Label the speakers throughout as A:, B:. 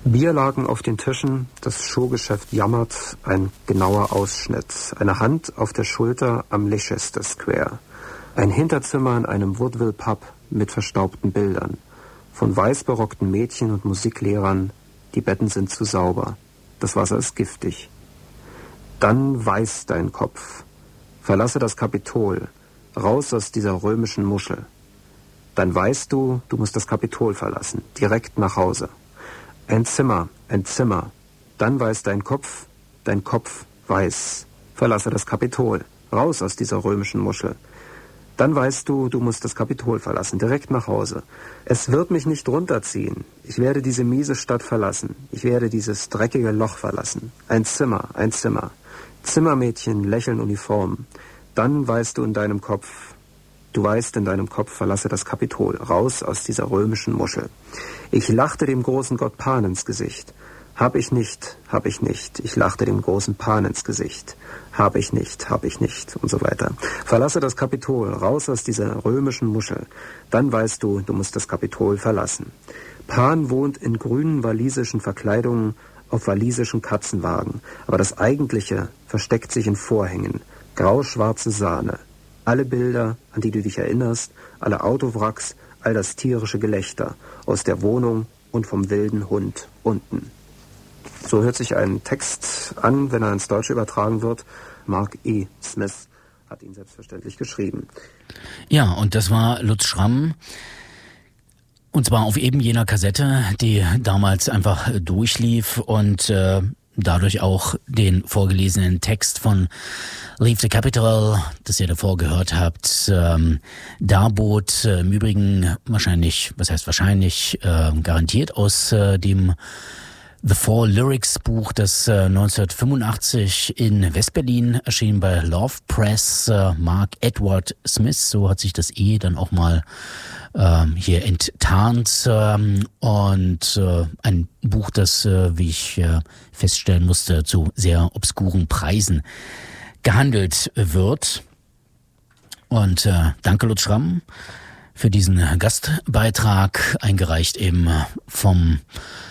A: Bier lagen auf den Tischen, das Showgeschäft jammert, ein genauer Ausschnitt, eine Hand auf der Schulter am Leicester Square, ein Hinterzimmer in einem Woodville-Pub mit verstaubten Bildern, von weiß berockten Mädchen und Musiklehrern, die Betten sind zu sauber, das Wasser ist giftig. Dann weiß dein Kopf, verlasse das Kapitol, raus aus dieser römischen Muschel. Dann weißt du, du musst das Kapitol verlassen, direkt nach Hause. Ein Zimmer. Dann weiß dein Kopf weiß. Verlasse das Kapitol. Raus aus dieser römischen Muschel. Dann weißt du, du musst das Kapitol verlassen. Direkt nach Hause. Es wird mich nicht runterziehen. Ich werde diese miese Stadt verlassen. Ich werde dieses dreckige Loch verlassen. Ein Zimmer. Zimmermädchen lächeln uniform. Dann weißt du in deinem Kopf, verlasse das Kapitol. Raus aus dieser römischen Muschel. Ich lachte dem großen Gott Pan ins Gesicht. Hab ich nicht. Ich lachte dem großen Pan ins Gesicht. Hab ich nicht. Und so weiter. Verlasse das Kapitol, raus aus dieser römischen Muschel. Dann weißt du, du musst das Kapitol verlassen. Pan wohnt in grünen walisischen Verkleidungen auf walisischen Katzenwagen. Aber das Eigentliche versteckt sich in Vorhängen. Grau-schwarze Sahne. Alle Bilder, an die du dich erinnerst, alle Autowracks, all das tierische Gelächter aus der Wohnung und vom wilden Hund unten. So hört sich ein Text an, wenn er ins Deutsche übertragen wird. Mark E. Smith hat ihn selbstverständlich geschrieben.
B: Ja, und das war Lutz Schramm. Und zwar auf eben jener Kassette, die damals einfach durchlief und dadurch auch den vorgelesenen Text von Leave the Capital, das ihr davor gehört habt, darbot. Im Übrigen garantiert aus dem The Four Lyrics Buch, das 1985 in Westberlin erschien bei Love Press. Mark Edward Smith, so hat sich das dann auch mal hier enttarnt. Und ein Buch, das, wie ich feststellen musste, zu sehr obskuren Preisen gehandelt wird. Und danke Lutz Schramm für diesen Gastbeitrag, eingereicht eben vom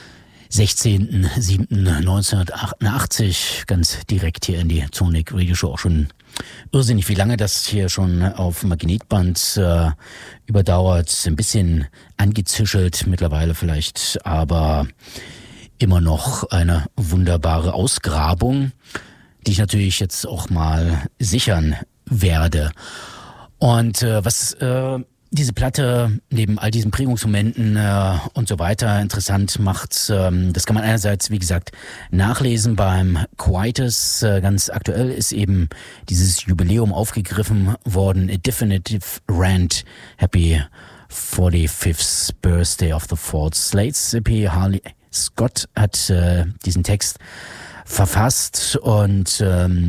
B: 16.07.1988, ganz direkt hier in die Sonic Radio Show. Auch schon irrsinnig, wie lange das hier schon auf Magnetband überdauert. Ein bisschen angezischelt mittlerweile vielleicht, aber immer noch eine wunderbare Ausgrabung, die ich natürlich jetzt auch mal sichern werde. Und was diese Platte neben all diesen Prägungsmomenten und so weiter interessant macht, das kann man einerseits, wie gesagt, nachlesen beim Quietus. Ganz aktuell ist eben dieses Jubiläum aufgegriffen worden. A Definitive Rant. Happy 45th Birthday of the Fourth Slates EP. Harley Scott hat diesen Text verfasst und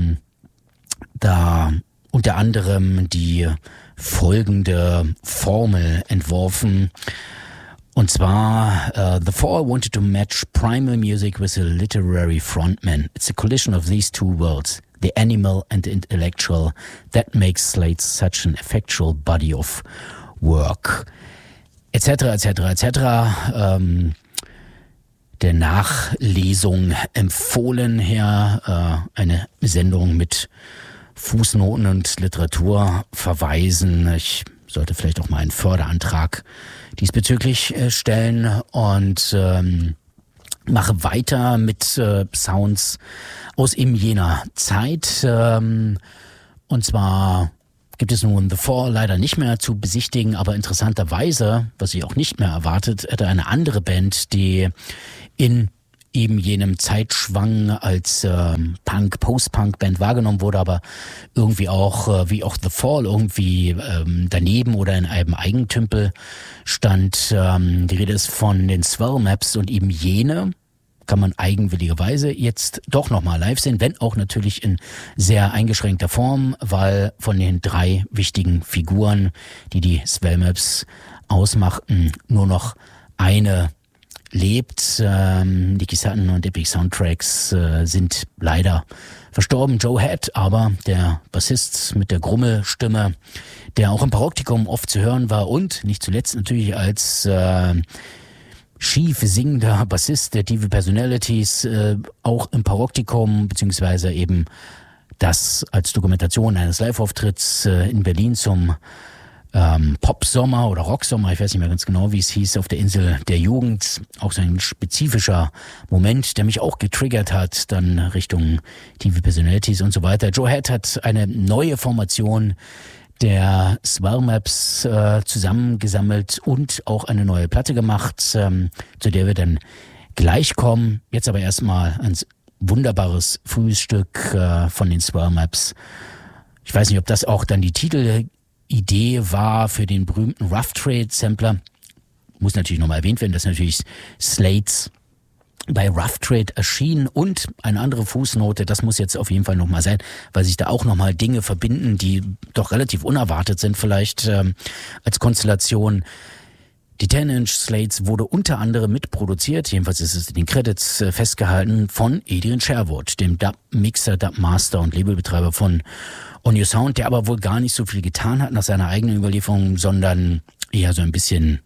B: da unter anderem die folgende Formel entworfen. Und zwar, the Four wanted to match primal music with a literary frontman. It's a collision of these two worlds, the animal and the intellectual, that makes Slate such an effectual body of work. Etc. Der Nachlesung empfohlen her, eine Sendung mit Fußnoten und Literatur verweisen. Ich sollte vielleicht auch mal einen Förderantrag diesbezüglich stellen und mache weiter mit Sounds aus eben jener Zeit. Und zwar gibt es nun The Four leider nicht mehr zu besichtigen, aber interessanterweise, was ich auch nicht mehr erwartet hätte, eine andere Band, die in eben jenem Zeitschwang als Post-Punk-Band wahrgenommen wurde, aber irgendwie auch, wie auch The Fall, irgendwie daneben oder in einem Eigentümpel stand. Die Rede ist von den Swell Maps und eben jene kann man eigenwilligerweise jetzt doch nochmal live sehen, wenn auch natürlich in sehr eingeschränkter Form, weil von den 3 wichtigen Figuren, die die Swell Maps ausmachten, nur noch eine lebt. Nicky Sutton und Epic Soundtracks sind leider verstorben. Joe Head, aber der Bassist mit der Grummelstimme, der auch im Paroptikum oft zu hören war und nicht zuletzt natürlich als schief singender Bassist der TV Personalities, auch im Paroktikum, beziehungsweise eben das als Dokumentation eines Live-Auftritts in Berlin zum Popsommer oder Rocksommer, ich weiß nicht mehr ganz genau, wie es hieß, auf der Insel der Jugend. Auch so ein spezifischer Moment, der mich auch getriggert hat, dann Richtung TV Personalities und so weiter. Joe Head hat eine neue Formation der Swell Maps zusammengesammelt und auch eine neue Platte gemacht, zu der wir dann gleich kommen. Jetzt aber erstmal ein wunderbares frühes Stück von den Swell Maps. Ich weiß nicht, ob das auch dann die Titelidee war für den berühmten Rough Trade Sampler. Muss natürlich nochmal erwähnt werden, dass natürlich Slates bei Rough Trade erschienen und eine andere Fußnote, das muss jetzt auf jeden Fall nochmal sein, weil sich da auch nochmal Dinge verbinden, die doch relativ unerwartet sind vielleicht als Konstellation. Die 10-Inch Slates wurde unter anderem mitproduziert, jedenfalls ist es in den Credits festgehalten, von Adrian Sherwood, dem Dub-Mixer, Dub-Master und Labelbetreiber von On Your Sound, der aber wohl gar nicht so viel getan hat nach seiner eigenen Überlieferung, sondern eher so ein bisschen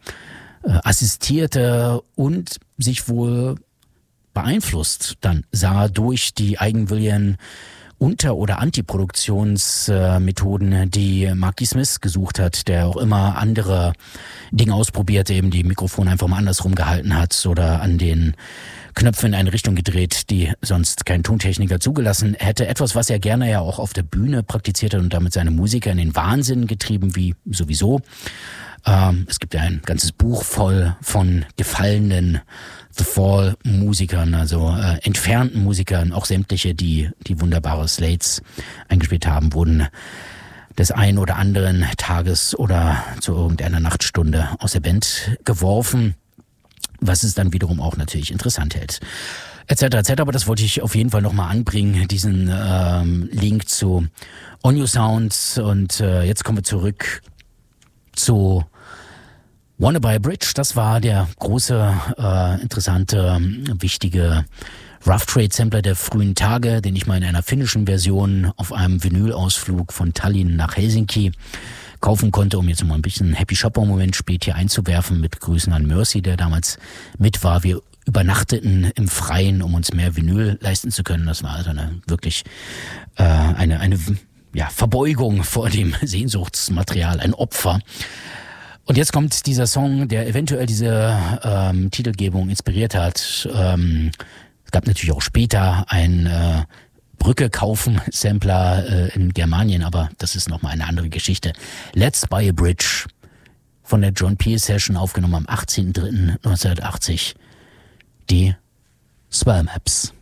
B: assistierte und sich wohl beeinflusst dann sah durch die eigenwilligen Unter- oder Antiproduktionsmethoden, die Marky Smith gesucht hat, der auch immer andere Dinge ausprobiert, eben die Mikrofone einfach mal andersrum gehalten hat oder an den Knöpfen in eine Richtung gedreht, die sonst kein Tontechniker zugelassen hätte. Etwas, was er gerne ja auch auf der Bühne praktiziert hat und damit seine Musiker in den Wahnsinn getrieben, wie sowieso. Es gibt ja ein ganzes Buch voll von gefallenen The Fall-Musikern, also entfernten Musikern, auch sämtliche, die wunderbare Slates eingespielt haben, wurden des einen oder anderen Tages oder zu irgendeiner Nachtstunde aus der Band geworfen, was es dann wiederum auch natürlich interessant hält. Etc. etc. Aber das wollte ich auf jeden Fall nochmal anbringen, diesen Link zu On Your Sound. Und jetzt kommen wir zurück zu Wanna Buy a Bridge. Das war der große, interessante, wichtige Rough Trade Sampler der frühen Tage, den ich mal in einer finnischen Version auf einem Vinylausflug von Tallinn nach Helsinki kaufen konnte, um jetzt mal ein bisschen Happy Shopper Moment spät hier einzuwerfen, mit Grüßen an Mercy, der damals mit war. Wir übernachteten im Freien, um uns mehr Vinyl leisten zu können. Das war also wirklich eine Verbeugung vor dem Sehnsuchtsmaterial, ein Opfer. Und jetzt kommt dieser Song, der eventuell diese Titelgebung inspiriert hat. Es gab natürlich auch später ein Brücke kaufen Sampler in Germanien, aber das ist nochmal eine andere Geschichte. Let's Buy a Bridge von der John Peel Session, aufgenommen am 18.03.1980. Die Swell Maps.